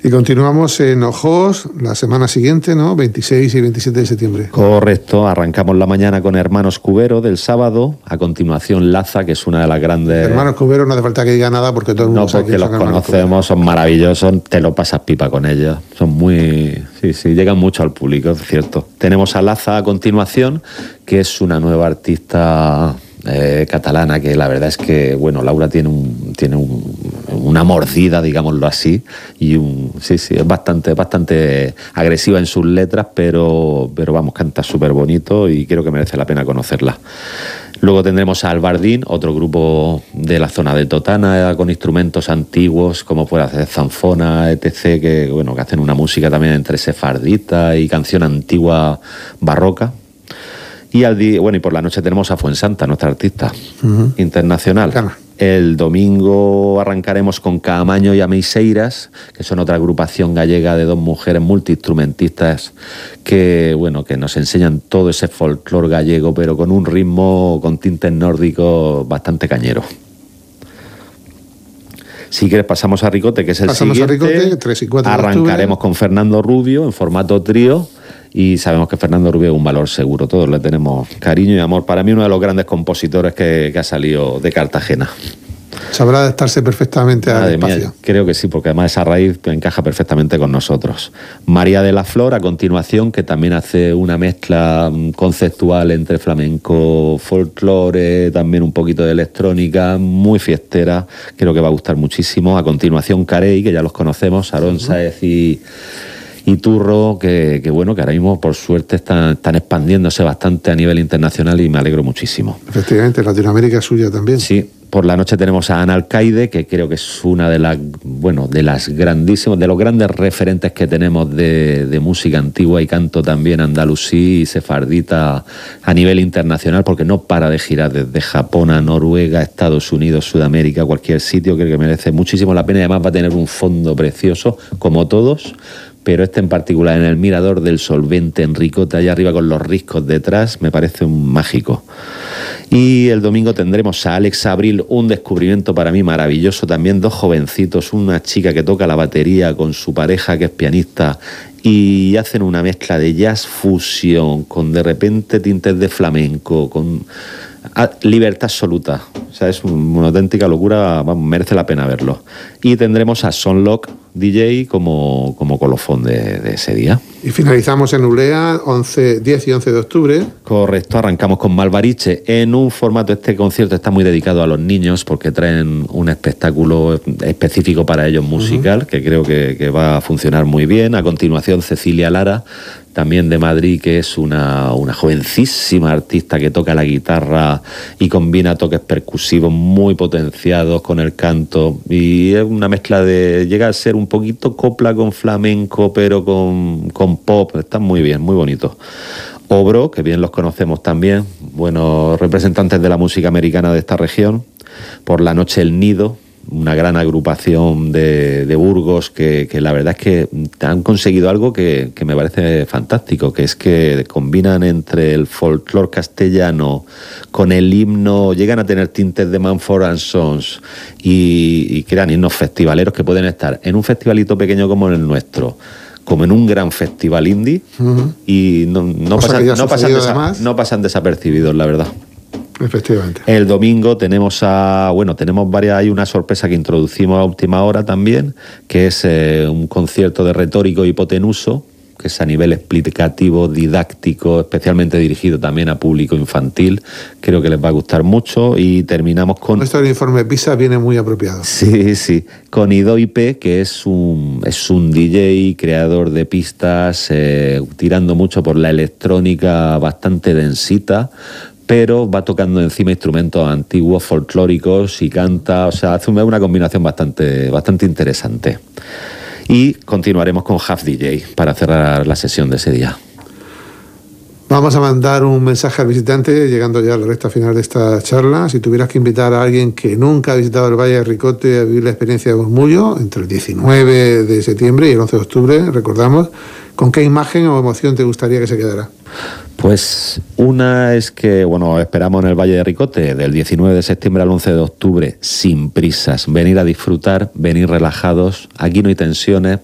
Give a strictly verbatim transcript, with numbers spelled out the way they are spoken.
Y continuamos en Ojos la semana siguiente, ¿no? veintiséis y veintisiete de septiembre. Correcto, arrancamos la mañana con Hermanos Cubero del sábado, a continuación Laza, que es una de las grandes... Hermanos Cubero no hace falta que diga nada porque todo el mundo no, sabe porque los conocemos, Cubero. Son maravillosos, te lo pasas pipa con ellos, son muy... Sí, sí, llegan mucho al público, es cierto. Tenemos a Laza a continuación, que es una nueva artista... Eh, catalana, que la verdad es que, bueno, Laura tiene un, tiene un, una mordida, digámoslo así, y un, sí, sí, es bastante, bastante agresiva en sus letras, pero, pero vamos, canta súper bonito y creo que merece la pena conocerla. Luego tendremos a Albardín, otro grupo de la zona de Totana, con instrumentos antiguos, como puede hacer zanfona, etcétera, que, bueno, que hacen una música también entre sefardita y canción antigua barroca. Y al día, bueno, y por la noche tenemos a Fuensanta, nuestra artista uh-huh. internacional. Claro. El domingo arrancaremos con Caamaño y Ameixeiras, que son otra agrupación gallega de dos mujeres multiinstrumentistas que, bueno, que nos enseñan todo ese folclore gallego, pero con un ritmo con tintes nórdicos bastante cañero. Si quieres pasamos a Ricote, que es el pasamos siguiente. Pasamos a Ricote, tres y cuatro de Arrancaremos con Fernando Rubio en formato trío. Y sabemos que Fernando Rubio es un valor seguro, todos le tenemos cariño y amor. Para mí uno de los grandes compositores que, que ha salido de Cartagena. Sabrá adaptarse perfectamente al Madre espacio. Mía, creo que sí, porque además esa raíz encaja perfectamente con nosotros. María de la Flor, a continuación, que también hace una mezcla conceptual entre flamenco, folclore, también un poquito de electrónica, muy fiestera, creo que va a gustar muchísimo. A continuación, Carey, que ya los conocemos, Aarón Sáez y... y Turro, que, que bueno, que ahora mismo por suerte están, están expandiéndose bastante a nivel internacional y me alegro muchísimo. Efectivamente, Latinoamérica es suya también. Sí, por la noche tenemos a Ana Alcaide, que creo que es una de las, bueno, de las grandísimos, de los grandes referentes que tenemos de, de música antigua y canto también andalusí y sefardita a nivel internacional, porque no para de girar desde Japón a Noruega, Estados Unidos, Sudamérica, cualquier sitio. Creo que merece muchísimo la pena y además va a tener un fondo precioso, como todos, pero este en particular en el Mirador del Solvente en Ricote, allá arriba con los riscos detrás, me parece un mágico. Y el domingo tendremos a Alex Abril, un descubrimiento para mí maravilloso también, dos jovencitos, una chica que toca la batería con su pareja que es pianista y hacen una mezcla de jazz fusión con de repente tintes de flamenco, con libertad absoluta. O sea, es una auténtica locura, vamos, merece la pena verlo. Y tendremos a Sonlock D J como, como colofón de, de ese día. Y finalizamos en Ulea, once, diez y once de octubre. Correcto, arrancamos con Malvariche en un formato, este concierto está muy dedicado a los niños porque traen un espectáculo específico para ellos musical, uh-huh. que creo que, que va a funcionar muy bien. A continuación, Cecilia Lara, también de Madrid, que es una, una jovencísima artista que toca la guitarra y combina toques percusivos muy potenciados con el canto, y es una mezcla de, llega a ser un poquito copla con flamenco, pero con, con pop, está muy bien, muy bonito. Obro, que bien los conocemos también, buenos representantes de la música americana de esta región. Por la noche El Nido, una gran agrupación de, de Burgos que, que la verdad es que han conseguido algo que, que me parece fantástico, que es que combinan entre el folclore castellano con el himno, llegan a tener tintes de Mumford and Sons y, y crean himnos festivaleros que pueden estar en un festivalito pequeño como el nuestro, como en un gran festival indie, uh-huh. y no, no, pasan, no, pasan desa- no pasan desapercibidos, la verdad. Efectivamente. El domingo tenemos a, bueno, tenemos varias, hay una sorpresa que introducimos a última hora también, que es eh, un concierto de retórico hipotenuso, que es a nivel explicativo, didáctico, especialmente dirigido también a público infantil. Creo que les va a gustar mucho. Y terminamos con... Esto del informe PISA viene muy apropiado. Sí, sí. Con Idoipe, que es un, es un D J, creador de pistas, eh, tirando mucho por la electrónica bastante densita, pero va tocando encima instrumentos antiguos, folclóricos, y canta, o sea, hace una combinación bastante, bastante interesante. Y continuaremos con Half D J para cerrar la sesión de ese día. Vamos a mandar un mensaje al visitante, llegando ya a la recta final de esta charla. Si tuvieras que invitar a alguien que nunca ha visitado el Valle de Ricote a vivir la experiencia de Gozmullo, entre el diecinueve de septiembre y el once de octubre, recordamos, ¿con qué imagen o emoción te gustaría que se quedara? Pues una es que, bueno, esperamos en el Valle de Ricote del diecinueve de septiembre al once de octubre, sin prisas, venir a disfrutar, venir relajados, aquí no hay tensiones,